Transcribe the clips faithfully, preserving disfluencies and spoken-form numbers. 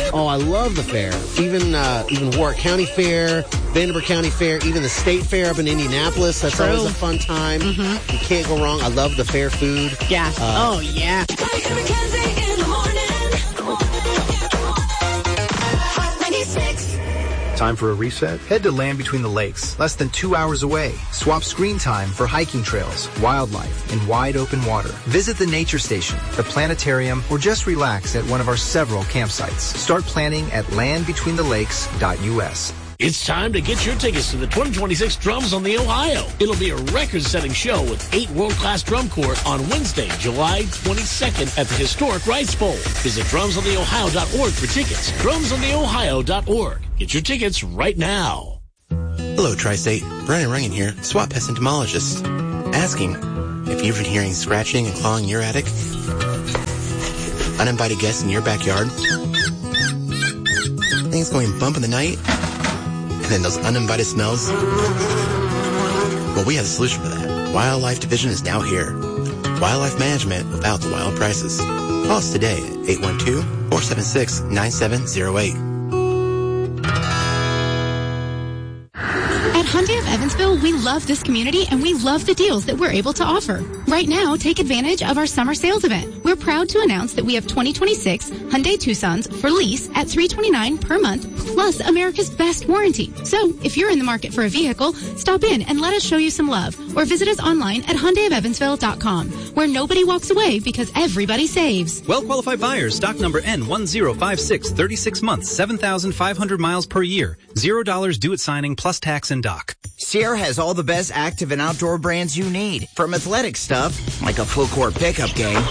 Oh, I love the fair. Even uh, even Warwick County Fair, Vanderbilt County Fair, even the State Fair up in Indianapolis. That's True. always a fun time. Mm-hmm. You can't go wrong. I love the fair food. Yeah. Uh, oh, yeah. Time for a reset? Head to Land Between the Lakes, less than two hours away. Swap screen time for hiking trails, wildlife, and wide open water. Visit the nature station, the planetarium, or just relax at one of our several campsites. Start planning at land between the lakes dot U S. It's time to get your tickets to the twenty twenty-six Drums on the Ohio. It'll be a record-setting show with eight world-class drum corps on Wednesday, July twenty-second at the historic Rice Bowl. Visit drums on the ohio dot org for tickets. drums on the ohio dot org. Get your tickets right now. Hello, Tri-State. Brian Runyon here, SWAT Pest Entomologist. Asking if you've been hearing scratching and clawing in your attic, uninvited guests in your backyard, things going bump in the night, and then those uninvited smells. Well, we have a solution for that. Wildlife Division is now here. Wildlife management without the wild prices. Call us today at eight one two, four seven six, nine seven zero eight. At Hyundai of Evansville, we love this community and we love the deals that we're able to offer. Right now, take advantage of our summer sales event. We're proud to announce that we have twenty twenty-six Hyundai Tucson's for lease at three hundred twenty-nine dollars per month, plus America's best warranty. So, if you're in the market for a vehicle, stop in and let us show you some love, or visit us online at hyundai of evansville dot com, where nobody walks away because everybody saves. Well-qualified buyers, stock number N one zero five six, thirty-six months, seven thousand five hundred miles per year, zero dollars due at signing, plus tax and dock. Sierra has all the best active and outdoor brands you need. From athletic stuff, like a full court pickup game,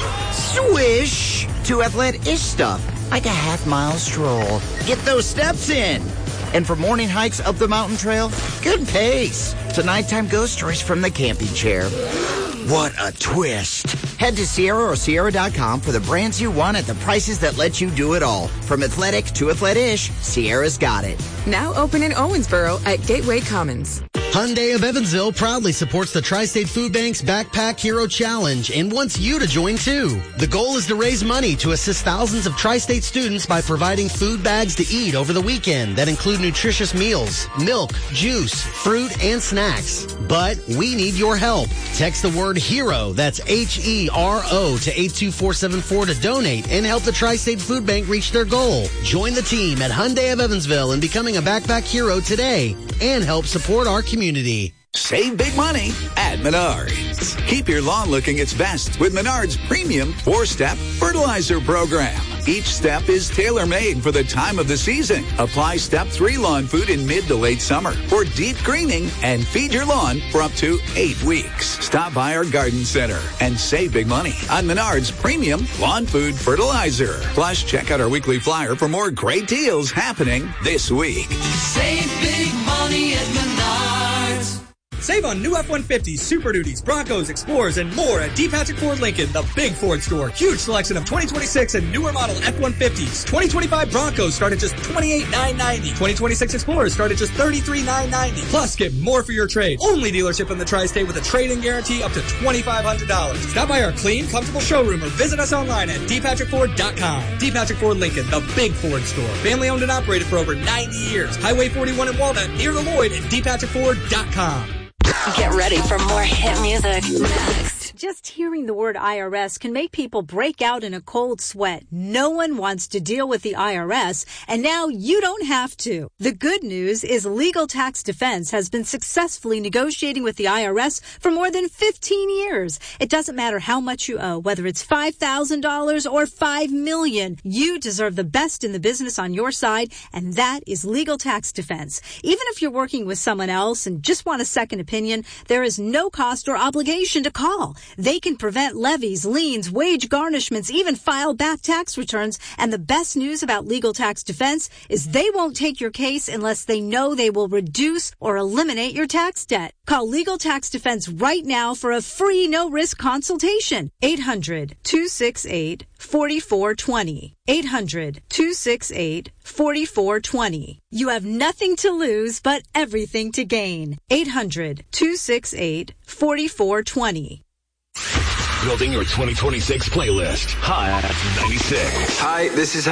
swish, to athletic-ish stuff, like a half mile stroll. Get those steps in. And for morning hikes up the mountain trail, good pace. To nighttime ghost stories from the camping chair. What a twist. Head to Sierra or Sierra dot com for the brands you want at the prices that let you do it all. From athletic to athletic-ish, Sierra's got it. Now open in Owensboro at Gateway Commons. Hyundai of Evansville proudly supports the Tri-State Food Bank's Backpack Hero Challenge and wants you to join too. The goal is to raise money to assist thousands of Tri-State students by providing food bags to eat over the weekend that include nutritious meals, milk, juice, fruit, and snacks. But we need your help. Text the word HERO, that's H E R O, to eight two four seven four to donate and help the Tri-State Food Bank reach their goal. Join the team at Hyundai of Evansville in becoming a Backpack Hero today and help support our community. Save big money at Menards. Keep your lawn looking its best with Menards Premium four-step fertilizer program. Each step is tailor-made for the time of the season. Apply Step three lawn food in mid to late summer for deep greening and feed your lawn for up to eight weeks. Stop by our garden center and save big money on Menards Premium Lawn Food Fertilizer. Plus, check out our weekly flyer for more great deals happening this week. Save big money at Menards. Save on new F one fifties, Super Duties, Broncos, Explorers, and more at D. Patrick Ford Lincoln, the big Ford store. Huge selection of twenty twenty-six and newer model F one fifties. twenty twenty-five Broncos start at just twenty-eight thousand nine hundred ninety dollars. twenty twenty-six Explorers start at just thirty-three thousand nine hundred ninety dollars. Plus, get more for your trade. Only dealership in the Tri-State with a trade-in guarantee up to twenty-five hundred dollars. Stop by our clean, comfortable showroom or visit us online at d patrick ford dot com. D. Patrick Ford Lincoln, the big Ford store. Family owned and operated for over ninety years. Highway forty-one in Walnut, near the Lloyd at d patrick ford dot com. Get ready for more hit music. Next. Just hearing the word I R S can make people break out in a cold sweat. No one wants to deal with the I R S, and now you don't have to. The good news is Legal Tax Defense has been successfully negotiating with the I R S for more than fifteen years. It doesn't matter how much you owe, whether it's five thousand dollars or five million dollars. You deserve the best in the business on your side, and that is Legal Tax Defense. Even if you're working with someone else and just want a second opinion, there is no cost or obligation to call. They can prevent levies, liens, wage garnishments, even file back tax returns. And the best news about Legal Tax Defense is they won't take your case unless they know they will reduce or eliminate your tax debt. Call Legal Tax Defense right now for a free no-risk consultation. eight hundred, two six eight, four four two zero. eight hundred, two six eight, four four two zero. You have nothing to lose but everything to gain. eight hundred, two six eight, four four two zero. Building your twenty twenty-six playlist. Hot ninety-six. Hi, this is